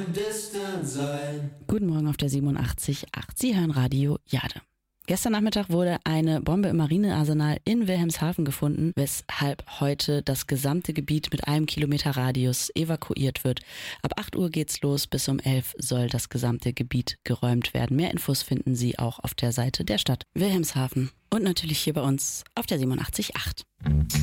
distant sein. Guten Morgen auf der 87.8. Sie hören Radio Jade. Gestern Nachmittag wurde eine Bombe im Marinearsenal in Wilhelmshaven gefunden, weshalb heute das gesamte Gebiet mit 1 Kilometer Radius evakuiert wird. Ab 8 Uhr geht's los, bis um 11 soll das gesamte Gebiet geräumt werden. Mehr Infos finden Sie auch auf der Seite der Stadt Wilhelmshaven und natürlich hier bei uns auf der 87.8.